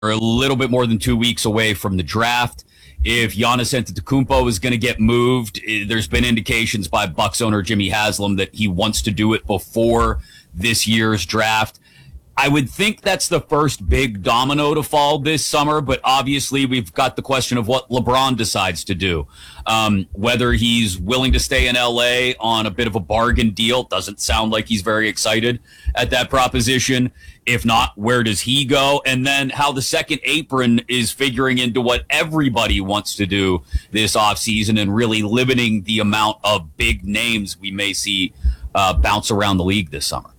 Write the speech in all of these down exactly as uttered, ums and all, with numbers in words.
a little bit more than two weeks away from the draft. If Giannis Antetokounmpo is going to get moved, there's been indications by Bucks owner Jimmy Haslam that he wants to do it before this year's draft. I would think that's the first big domino to fall this summer, but obviously we've got the question of what LeBron decides to do. Um, whether he's willing to stay in L A on a bit of a bargain deal. Doesn't sound like he's very excited at that proposition. If not, where does he go? And then how the second apron is figuring into what everybody wants to do this offseason and really limiting the amount of big names we may see uh, bounce around the league this summer.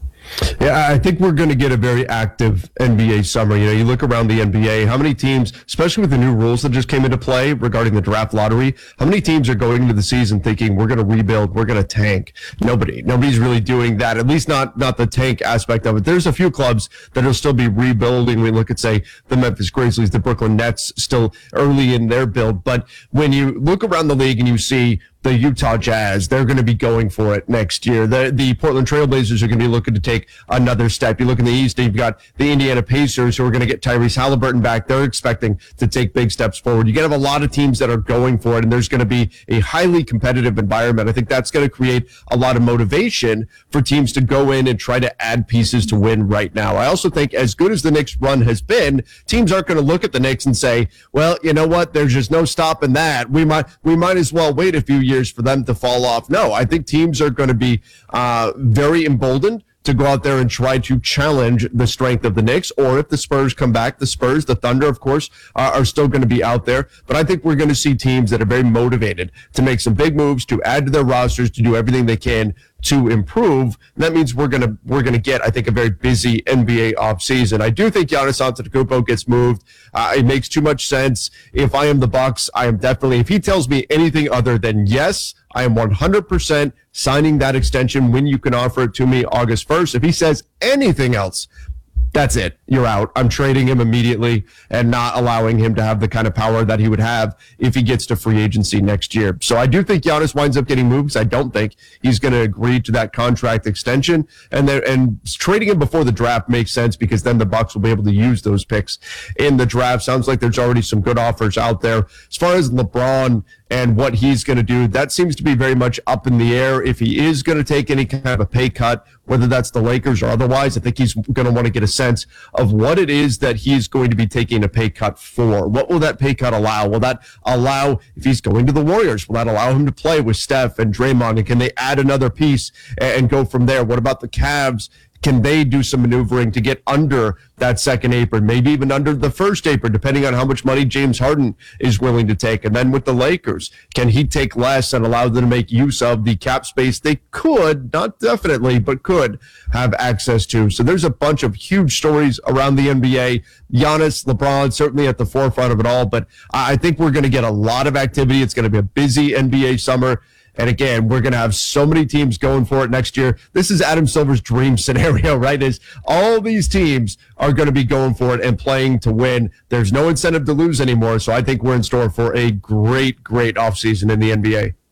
Yeah, I think we're going to get a very active N B A summer. You know, you look around the N B A, how many teams, especially with the new rules that just came into play regarding the draft lottery, how many teams are going into the season thinking we're going to rebuild, we're going to tank? Nobody. Nobody's really doing that, at least not not the tank aspect of it. There's a few clubs that will still be rebuilding. We look at, say, the Memphis Grizzlies, the Brooklyn Nets, still early in their build. But when you look around the league and you see the Utah Jazz, they're going to be going for it next year. The the Portland Trailblazers are going to be looking to take another step. You look in the East, you've got the Indiana Pacers who are going to get Tyrese Halliburton back. They're expecting to take big steps forward. You get have a lot of teams that are going for it, and there's going to be a highly competitive environment. I think that's going to create a lot of motivation for teams to go in and try to add pieces to win right now. I also think as good as the Knicks run has been, teams aren't going to look at the Knicks and say, well, you know what, there's just no stopping that. We might, we might as well wait a few years for them to fall off. No, I think teams are going to be uh, very emboldened to go out there and try to challenge the strength of the Knicks. Or if the Spurs come back, the Spurs, the Thunder, of course, uh, are still going to be out there. But I think we're going to see teams that are very motivated to make some big moves, to add to their rosters, to do everything they can to improve. And that means we're gonna we're gonna get, I think, a very busy N B A offseason. I do think Giannis Antetokounmpo gets moved. Uh, it makes too much sense. If I am the Bucks, I am definitely, if he tells me anything other than yes, I am one hundred percent signing that extension when you can offer it to me August first. If he says anything else, that's it. You're out. I'm trading him immediately and not allowing him to have the kind of power that he would have if he gets to free agency next year. So I do think Giannis winds up getting moved because I don't think he's going to agree to that contract extension. And then, and trading him before the draft makes sense because then the Bucks will be able to use those picks in the draft. Sounds like there's already some good offers out there. As far as LeBron and what he's going to do, that seems to be very much up in the air. If he is going to take any kind of a pay cut, whether that's the Lakers or otherwise, I think he's going to want to get a sense of what it is that he's going to be taking a pay cut for. What will that pay cut allow? Will that allow, if he's going to the Warriors, will that allow him to play with Steph and Draymond? And can they add another piece and go from there? What about the Cavs? Can they do some maneuvering to get under that second apron, maybe even under the first apron, depending on how much money James Harden is willing to take? And then with the Lakers, can he take less and allow them to make use of the cap space they could, not definitely, but could have access to? So there's a bunch of huge stories around the N B A. Giannis, LeBron, certainly at the forefront of it all. But I think we're going to get a lot of activity. It's going to be a busy N B A summer. And again, we're going to have so many teams going for it next year. This is Adam Silver's dream scenario, right? Is all these teams are going to be going for it and playing to win. There's no incentive to lose anymore. So I think we're in store for a great, great offseason in the N B A.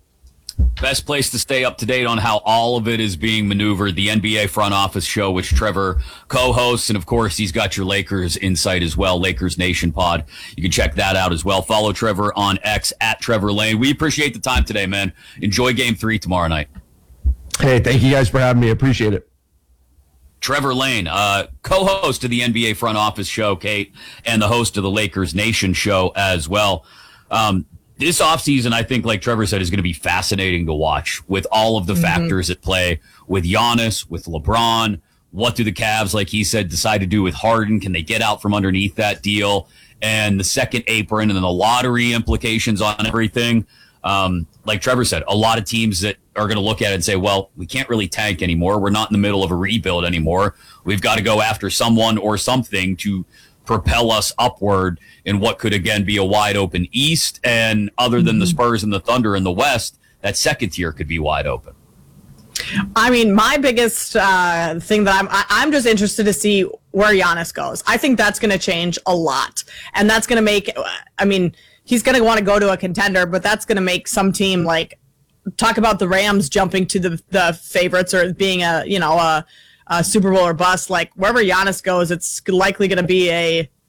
Best place to stay up to date on how all of it is being maneuvered, the N B A Front Office Show, which Trevor co-hosts. And, of course, he's got your Lakers insight as well, Lakers Nation Pod. You can check that out as well. Follow Trevor on X, at Trevor Lane. We appreciate the time today, man. Enjoy Game three tomorrow night. Hey, thank you guys for having me. I appreciate it. Trevor Lane, uh, co-host of the N B A Front Office Show, Kate, and the host of the Lakers Nation Show as well. Um, This offseason, I think, like Trevor said, is going to be fascinating to watch with all of the mm-hmm. factors at play with Giannis, with LeBron. What do the Cavs, like he said, decide to do with Harden? Can they get out from underneath that deal? And the second apron and then the lottery implications on everything. Um, like Trevor said, a lot of teams that are going to look at it and say, well, we can't really tank anymore. We're not in the middle of a rebuild anymore. We've got to go after someone or something to propel us upward in what could again be a wide open East. And other than the Spurs and the Thunder in the West, that second tier could be wide open. I mean, my biggest uh, thing that I'm I, I'm just interested to see where Giannis goes. I think that's going to change a lot, and that's going to make. I mean, he's going to want to go to a contender, but that's going to make some team like talk about the Rams jumping to the the favorites or being a you know a. Uh, Super Bowl or bust. Like wherever Giannis goes, it's likely going to be a